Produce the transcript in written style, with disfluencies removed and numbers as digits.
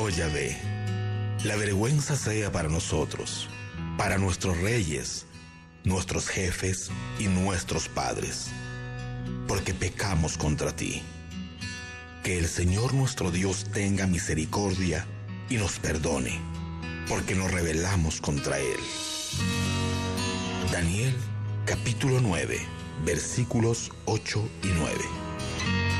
Yahvé, la vergüenza sea para nosotros, para nuestros reyes, nuestros jefes y nuestros padres, porque pecamos contra ti. Que el Señor nuestro Dios tenga misericordia y nos perdone, porque nos rebelamos contra Él. Daniel, capítulo 9, versículos 8 y 9.